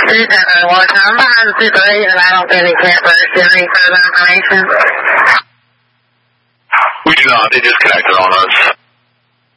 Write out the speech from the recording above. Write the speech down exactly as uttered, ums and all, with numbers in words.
two seven one. I'm behind the Super eight and I don't think it can't burst. Do you have any further information? We do not. They disconnected on us.